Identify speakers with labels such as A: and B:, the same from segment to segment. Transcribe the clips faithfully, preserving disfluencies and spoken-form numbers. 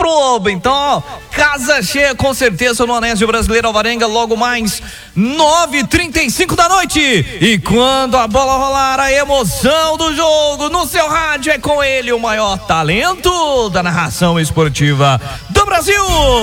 A: pro Oba. Então, ó, casa cheia com certeza no Anésio Brasileiro Alvarenga, logo mais nove e trinta e cinco da noite. E quando a bola rolar, a emoção do jogo no seu rádio é com ele, o maior talento da narração esportiva do Brasil.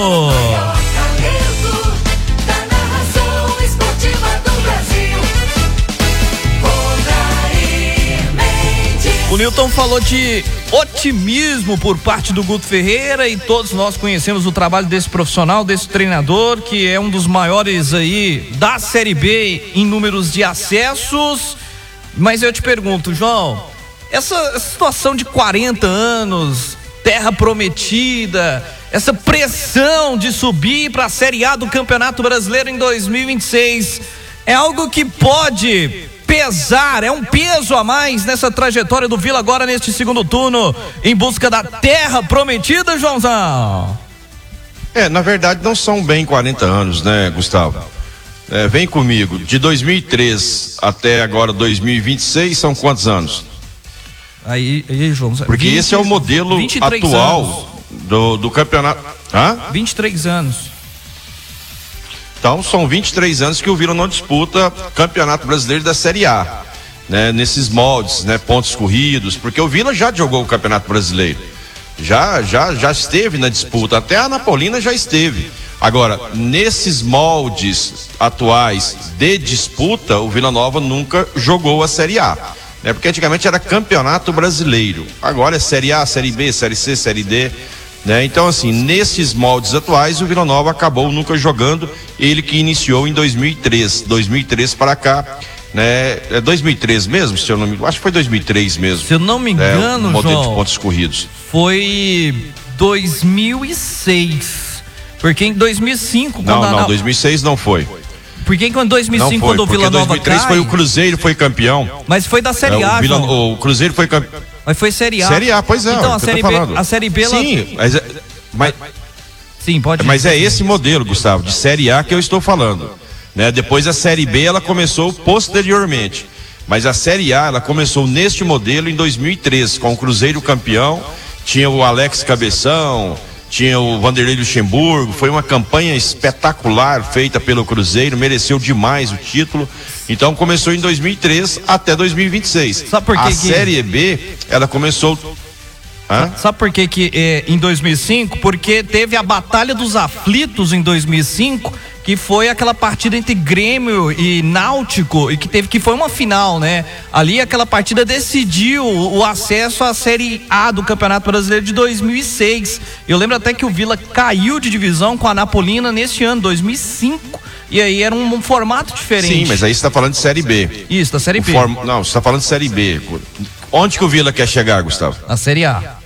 A: O Nilton falou de otimismo por parte do Guto Ferreira e todos nós conhecemos o trabalho desse profissional, desse treinador, que é um dos maiores aí da Série B em números de acessos. Mas eu te pergunto, João, essa situação de quarenta anos, terra prometida, essa pressão de subir para a Série A do Campeonato Brasileiro em dois mil e vinte e seis, é algo que pode pesar, é um peso a mais nessa trajetória do Vila agora neste segundo turno, em busca da terra prometida, Joãozão?
B: É, na verdade não são bem quarenta anos, né, Gustavo? É, vem comigo, de dois mil e três até agora dois mil e vinte e seis são quantos anos?
A: Aí, aí João,
B: porque vinte, esse é o modelo atual do, do campeonato. Hã?
A: vinte e três anos.
B: Então são vinte e três anos que o Vila não disputa Campeonato Brasileiro da Série A, né? Nesses moldes, né? Pontos corridos, porque o Vila já jogou o Campeonato Brasileiro, já, já, já esteve na disputa, até a Anapolina já esteve. Agora, nesses moldes atuais de disputa, o Vila Nova nunca jogou a Série A, né? Porque antigamente era Campeonato Brasileiro, agora é Série A, Série B, Série C, Série D. Né? Então, assim, nesses moldes atuais, o Vila Nova acabou nunca jogando, ele que iniciou em dois mil e três, dois mil e três para cá, né? É dois mil e três mesmo, se eu não me acho que foi dois mil e três mesmo.
A: Se eu não me engano,
B: é, o modelo
A: João,
B: de pontos corridos.
A: Foi dois mil e seis, porque em dois mil e cinco...
B: Não,
A: quando
B: não,
A: a...
B: dois mil e seis não foi.
A: Porque em dois mil e cinco,
B: não foi,
A: quando o Vila Nova
B: dois mil e três
A: cai...
B: foi o Cruzeiro, foi campeão.
A: Mas foi da Série
B: é,
A: A,
B: o, Vila,
A: João.
B: o Cruzeiro foi campeão.
A: Mas foi Série A.
B: Série A, pois é.
A: Então, a série, B, a série B... Ela...
B: Sim, mas... mas...
A: Sim, pode.
B: Mas é esse modelo, Gustavo, de Série A que eu estou falando, né? Depois a Série B ela começou posteriormente, mas a Série A ela começou neste modelo em dois mil e três, com o Cruzeiro campeão, tinha o Alex Cabeção, tinha o Vanderlei Luxemburgo, foi uma campanha espetacular feita pelo Cruzeiro, mereceu demais o título. Então começou em dois mil e três até dois mil e vinte e seis.
A: Sabe por que
B: a
A: que...
B: Série B ela começou... Hã?
A: Sabe por que que é, em dois mil e cinco? Porque teve a Batalha dos Aflitos em dois mil e cinco, que foi aquela partida entre Grêmio e Náutico, e que teve que foi uma final, né? Ali aquela partida decidiu o acesso à Série A do Campeonato Brasileiro de dois mil e seis. Eu lembro até que o Vila caiu de divisão com a Anapolina neste ano, dois mil e cinco. E aí era um, um formato diferente.
B: Sim, mas aí você está falando de Série B.
A: Isso, da Série B.
B: Form... Não, você está falando de Série B. Onde que o Vila quer chegar, Gustavo?
A: A Série A.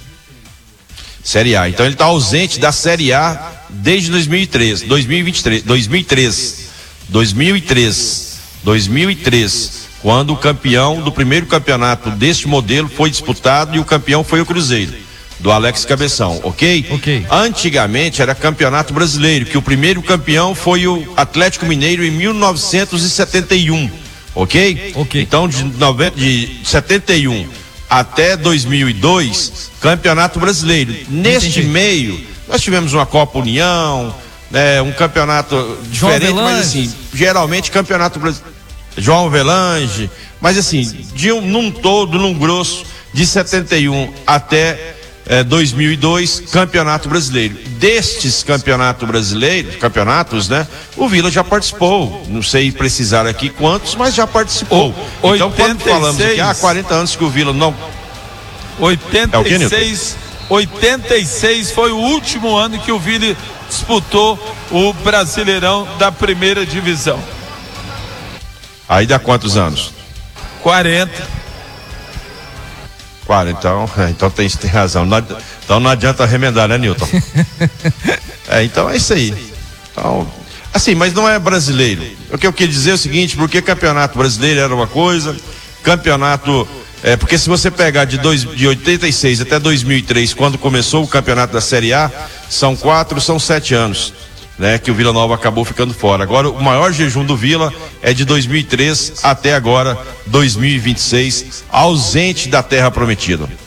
B: Série A. Então ele está ausente da Série A desde dois mil e três, dois mil e vinte e três, dois mil e três, dois mil e três, dois mil e três, quando o campeão do primeiro campeonato deste modelo foi disputado e o campeão foi o Cruzeiro, do Alex Cabeção, ok?
A: Ok.
B: Antigamente era Campeonato Brasileiro, que o primeiro campeão foi o Atlético Mineiro em mil novecentos e setenta e um, ok?
A: Ok.
B: Então de, de setenta e um até dois mil e dois, Campeonato Brasileiro. Neste
A: Entendi.
B: meio, nós tivemos uma Copa União, né, um campeonato diferente, mas assim, geralmente Campeonato Brasileiro. João Avelange, mas assim, de um, num todo, num grosso, de setenta e um até eh, dois mil e dois, Campeonato Brasileiro. Destes campeonatos brasileiros, campeonatos, né? O Vila já participou, não sei precisar aqui quantos, mas já participou.
C: O,
B: então, quando falamos aqui, há quarenta anos que o Vila não...
C: oitenta e seis,
B: é
C: oitenta e seis foi o último ano que o Vila disputou o Brasileirão da primeira divisão.
B: Aí dá quantos anos?
C: quarenta.
B: quarenta, então, é, então tem, tem razão. Não, então não adianta remendar, né, Nilton? É, então é isso aí. Então, assim, mas não é brasileiro. O que eu queria dizer é o seguinte, porque campeonato brasileiro era uma coisa, campeonato... É, porque se você pegar de, dois, de oitenta e seis até dois mil e três, quando começou o campeonato da Série A, são quatro, são sete anos, né, que o Vila Nova acabou ficando fora. Agora, o maior jejum do Vila é de dois mil e três até agora, dois mil e vinte e seis, ausente da terra prometida.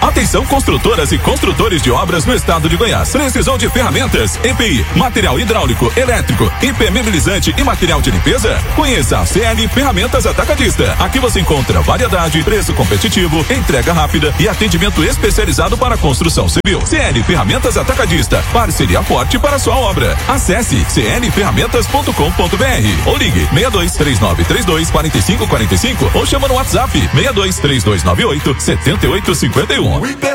D: Atenção construtoras e construtores de obras no estado de Goiás. Precisão de ferramentas, E P I, material hidráulico, elétrico, impermeabilizante e material de limpeza? Conheça a C L Ferramentas Atacadista. Aqui você encontra variedade, preço competitivo, entrega rápida e atendimento especializado para construção civil. C L Ferramentas Atacadista, parceria forte para sua obra. Acesse c l ferramentas ponto com ponto b r ou ligue seis dois três nove três dois quatro cinco quatro cinco ou chama no WhatsApp seis dois três dois nove oito sete oito cinco um.